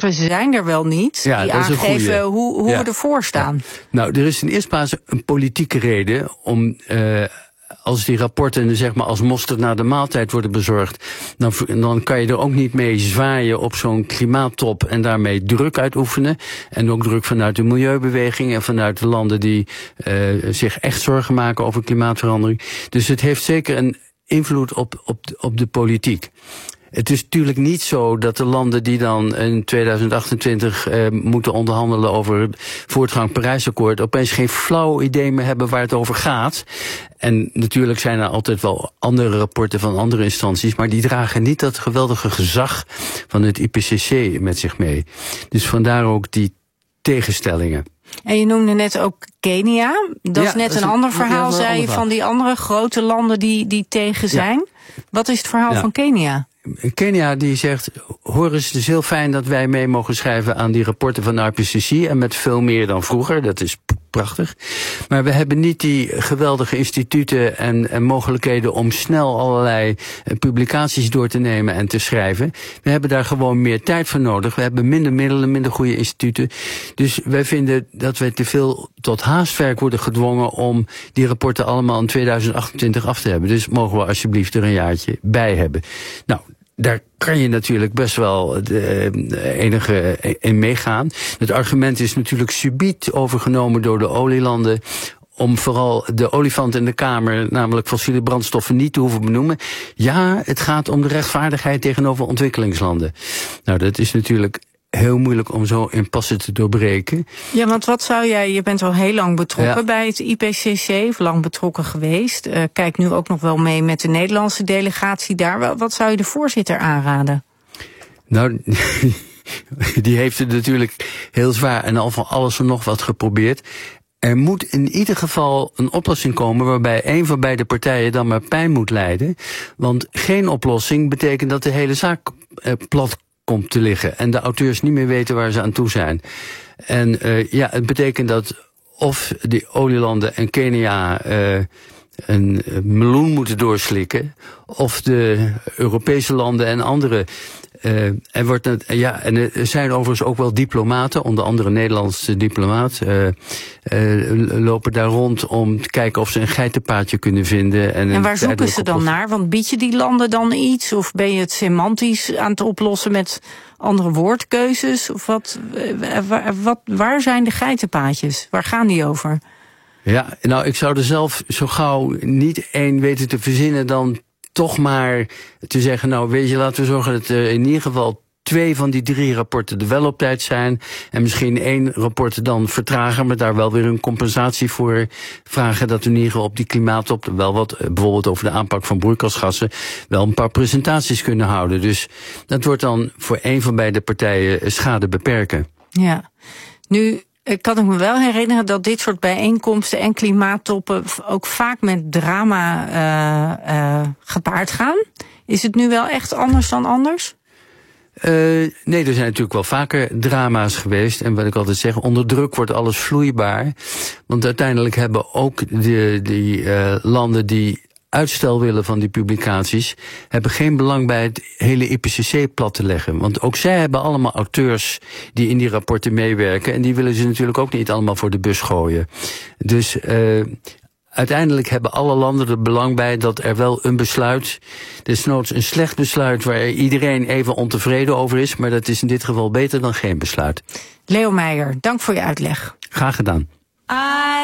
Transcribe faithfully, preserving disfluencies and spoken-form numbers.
rapporten zijn er wel niet Ja, die dat is een aangeven goeie. hoe, hoe Ja. we ervoor staan. Ja. Nou, er is in eerste plaats een politieke reden om... Uh, als die rapporten zeg maar als mosterd na de maaltijd worden bezorgd, dan, dan kan je er ook niet mee zwaaien op zo'n klimaattop en daarmee druk uitoefenen. En ook druk vanuit de milieubeweging en vanuit de landen die uh, zich echt zorgen maken over klimaatverandering. Dus het heeft zeker een invloed op, op, op de politiek. Het is natuurlijk niet zo dat de landen die dan in tweeduizend achtentwintig uh, moeten onderhandelen over het voortgang Parijsakkoord opeens geen flauw idee meer hebben waar het over gaat. En natuurlijk zijn er altijd wel andere rapporten van andere instanties, maar die dragen niet dat geweldige gezag van het I P C C met zich mee. Dus vandaar ook die tegenstellingen. En je noemde net ook Kenia. Dat ja, is net dat is een een, ander verhaal, ja, zei je, van die andere grote landen die, die tegen zijn. Ja. Wat is het verhaal ja. van Kenia? Kenia die zegt, hoor eens, het is heel fijn dat wij mee mogen schrijven aan die rapporten van de I P C C en met veel meer dan vroeger, dat is prachtig. Maar we hebben niet die geweldige instituten en, en mogelijkheden om snel allerlei uh, publicaties door te nemen en te schrijven. We hebben daar gewoon meer tijd voor nodig. We hebben minder middelen, minder goede instituten. Dus wij vinden dat we te veel tot haastwerk worden gedwongen om die rapporten allemaal in tweeduizend achtentwintig af te hebben. Dus mogen we alsjeblieft er een jaartje bij hebben. Nou, daar kan je natuurlijk best wel de enige in meegaan. Het argument is natuurlijk subiet overgenomen door de olielanden om vooral de olifant in de kamer, namelijk fossiele brandstoffen, niet te hoeven benoemen. Ja, het gaat om de rechtvaardigheid tegenover ontwikkelingslanden. Nou, dat is natuurlijk heel moeilijk om zo impasse te doorbreken. Ja, want wat zou jij, je bent al heel lang betrokken ja. bij het I P C C, lang betrokken geweest. Uh, kijk nu ook nog wel mee met de Nederlandse delegatie daar. Wat zou je de voorzitter aanraden? Nou, die heeft het natuurlijk heel zwaar en al van alles en nog wat geprobeerd. Er moet in ieder geval een oplossing komen waarbij een van beide partijen dan maar pijn moet lijden. Want geen oplossing betekent dat de hele zaak uh, plat komt te liggen en de auteurs niet meer weten waar ze aan toe zijn. En uh, ja, het betekent dat of die olielanden en Kenia uh, een meloen moeten doorslikken, of de Europese landen en andere. Uh, er wordt het, ja, en er zijn overigens ook wel diplomaten, onder andere een Nederlandse diplomaat, uh, uh, lopen daar rond om te kijken of ze een geitenpaadje kunnen vinden. En, en waar zoeken ze dan naar? Want bied je die landen dan iets? Of ben je het semantisch aan het oplossen met andere woordkeuzes? Of wat, waar, wat, waar zijn de geitenpaadjes? Waar gaan die over? Ja, nou, ik zou er zelf zo gauw niet één weten te verzinnen dan toch maar te zeggen, nou weet je, laten we zorgen dat er in ieder geval twee van die drie rapporten er wel op tijd zijn. En misschien één rapport dan vertragen, maar daar wel weer een compensatie voor vragen. Dat we in ieder geval op die klimaattop wel wat, bijvoorbeeld over de aanpak van broeikasgassen, wel een paar presentaties kunnen houden. Dus dat wordt dan voor één van beide partijen schade beperken. Ja, nu kan ik me wel herinneren dat dit soort bijeenkomsten en klimaattoppen ook vaak met drama uh, uh, gepaard gaan. Is het nu wel echt anders dan anders? Uh, nee, er zijn natuurlijk wel vaker drama's geweest. En wat ik altijd zeg, onder druk wordt alles vloeibaar. Want uiteindelijk hebben ook de, die uh, landen die uitstel willen van die publicaties, hebben geen belang bij het hele I P C C plat te leggen. Want ook zij hebben allemaal auteurs die in die rapporten meewerken. En die willen ze natuurlijk ook niet allemaal voor de bus gooien. Dus uh, uiteindelijk hebben alle landen er belang bij dat er wel een besluit, desnoods een slecht besluit waar iedereen even ontevreden over is, maar dat is in dit geval beter dan geen besluit. Leo Meijer, dank voor je uitleg. Graag gedaan. I